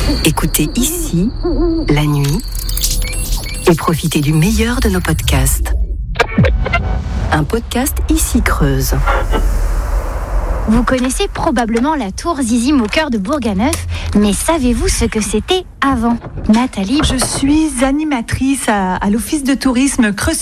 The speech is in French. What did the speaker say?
Écoutez ici, la nuit, et profitez du meilleur de nos podcasts. Un podcast Ici Creuse. Vous connaissez probablement la tour Zizim au cœur de Bourganeuf, mais savez-vous ce que c'était avant ? Nathalie ? Je suis animatrice à l'office de tourisme Creuse